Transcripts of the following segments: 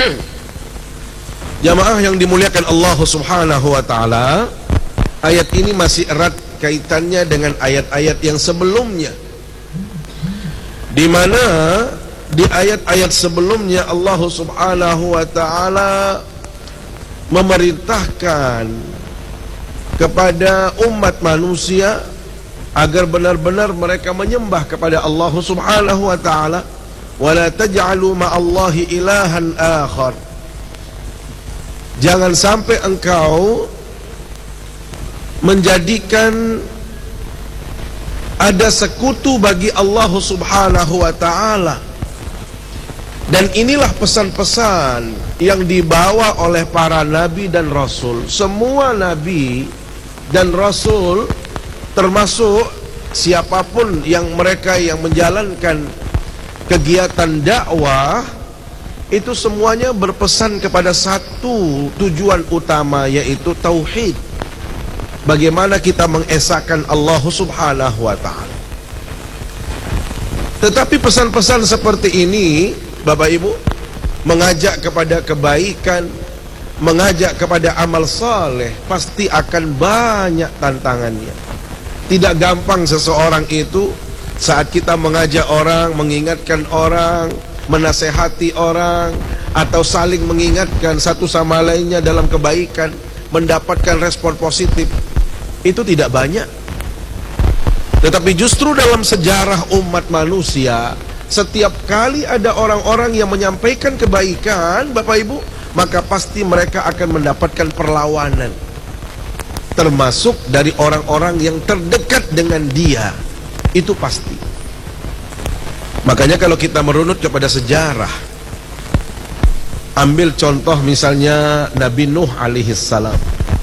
Jamaah yang dimuliakan Allah Subhanahu wa taala, ayat ini masih erat kaitannya dengan ayat-ayat yang sebelumnya, di mana di ayat-ayat sebelumnya Allah Subhanahu wa taala memerintahkan kepada umat manusia agar benar-benar mereka menyembah kepada Allah Subhanahu wa taala. Wala taj'alu ma'allahi ilahan akhar. Jangan sampai engkau menjadikan ada sekutu bagi Allah Subhanahu wa taala. Dan inilah pesan-pesan yang dibawa oleh para nabi dan rasul. Semua nabi dan rasul, termasuk siapapun yang mereka yang menjalankan kegiatan dakwah, itu semuanya berpesan kepada satu tujuan utama, yaitu tauhid. Bagaimana kita mengesahkan Allah Subhanahu wa ta'ala. Tetapi pesan-pesan seperti ini, Bapak Ibu, mengajak kepada kebaikan, mengajak kepada amal saleh, pasti akan banyak tantangannya. Tidak gampang seseorang itu saat kita mengajak orang, mengingatkan orang, menasehati orang, atau saling mengingatkan satu sama lainnya dalam kebaikan, mendapatkan respon positif, itu tidak banyak. Tetapi justru dalam sejarah umat manusia, setiap kali ada orang-orang yang menyampaikan kebaikan, Bapak Ibu, maka pasti mereka akan mendapatkan perlawanan, termasuk dari orang-orang yang terdekat dengan dia. Itu pasti. Makanya kalau kita merunut kepada sejarah, ambil contoh misalnya Nabi Nuh alaihi salam.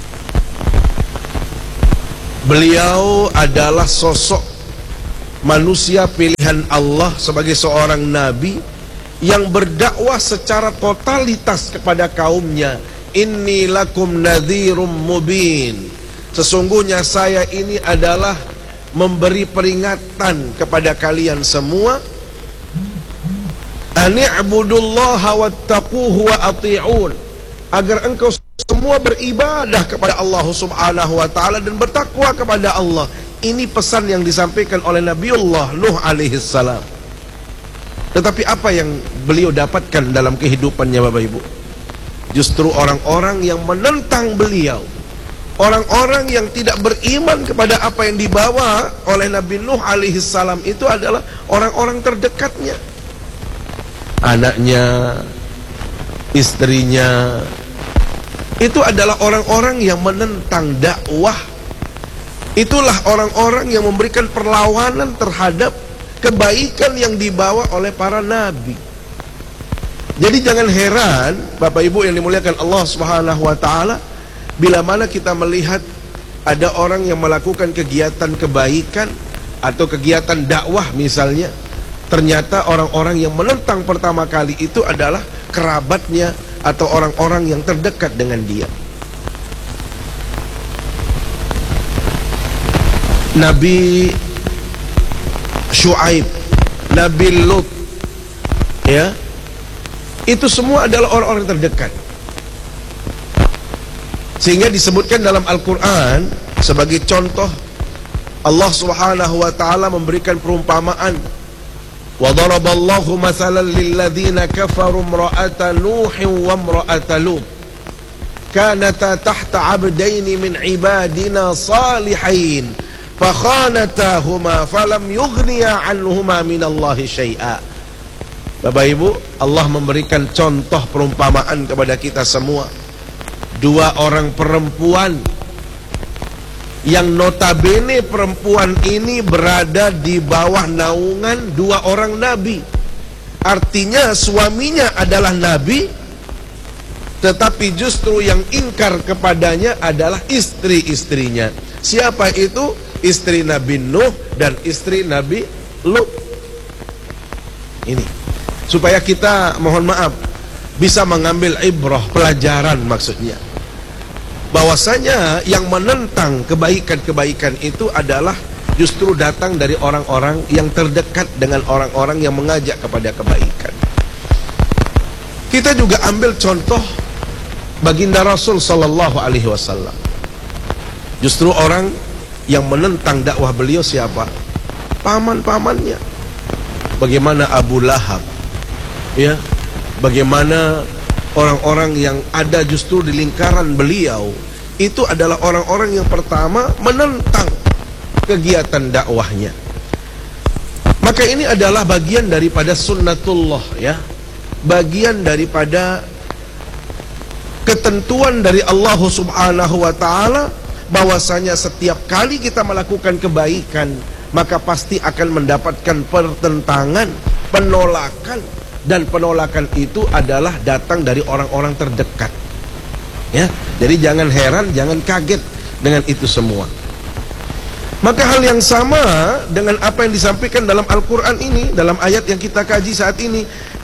Beliau adalah sosok manusia pilihan Allah sebagai seorang nabi yang berdakwah secara totalitas kepada kaumnya. Inni lakum nadhirum mubin. Sesungguhnya saya ini adalah memberi peringatan kepada kalian semua, ani'budullaha wattaquhu wa ati'un, agar engkau semua beribadah kepada Allah Subhanahu wa ta'ala dan bertakwa kepada Allah. Ini pesan yang disampaikan oleh Nabiullah Nuh alaihi salam. Tetapi apa yang beliau dapatkan dalam kehidupannya, Bapak Ibu? Justru orang-orang yang menentang beliau, orang-orang yang tidak beriman kepada apa yang dibawa oleh Nabi Nuh alaihi salam itu adalah orang-orang terdekatnya. Anaknya, istrinya, itu adalah orang-orang yang menentang dakwah. Itulah orang-orang yang memberikan perlawanan terhadap kebaikan yang dibawa oleh para nabi. Jadi jangan heran, Bapak Ibu yang dimuliakan Allah Subhanahu wa ta'ala, bila mana kita melihat ada orang yang melakukan kegiatan kebaikan atau kegiatan dakwah misalnya, ternyata orang-orang yang menentang pertama kali itu adalah kerabatnya atau orang-orang yang terdekat dengan dia. Nabi Syuaib, Nabi Lut, ya, itu semua adalah orang-orang terdekat. Sehingga disebutkan dalam Al-Quran sebagai contoh, Allah Subhanahu wa ta'ala memberikan perumpamaan. Wa daraballahu mathalan lilladzina kafaru imra'ata Nuhin wa imra'ata Lut kanata tahta 'abdaini min ibadina salihin fakhanatahuma falam yughniya 'anhuma minallahi syai'a. Bapak Ibu, Allah memberikan contoh perumpamaan kepada kita semua. Dua orang perempuan yang notabene perempuan ini berada di bawah naungan dua orang nabi. Artinya suaminya adalah nabi, tetapi justru yang ingkar kepadanya adalah istri-istrinya. Siapa itu? Istri Nabi Nuh dan istri Nabi Lut. Ini supaya kita, mohon maaf, bisa mengambil ibrah, pelajaran maksudnya, bahwasanya yang menentang kebaikan-kebaikan itu adalah justru datang dari orang-orang yang terdekat dengan orang-orang yang mengajak kepada kebaikan. Kita juga ambil contoh baginda Rasul sallallahu alaihi wasallam. Justru orang yang menentang dakwah beliau siapa? Paman-pamannya. Bagaimana Abu Lahab, ya, bagaimana orang-orang yang ada justru di lingkaran beliau itu adalah orang-orang yang pertama menentang kegiatan dakwahnya. Maka ini adalah bagian daripada sunnatullah, ya, bagian daripada ketentuan dari Allah Subhanahu wa ta'ala, bahwasanya setiap kali kita melakukan kebaikan maka pasti akan mendapatkan pertentangan, penolakan, dan penolakan itu adalah datang dari orang-orang terdekat, ya. Jadi jangan heran, jangan kaget dengan itu semua. Maka hal yang sama dengan apa yang disampaikan dalam Al-Quran ini, dalam ayat yang kita kaji saat ini,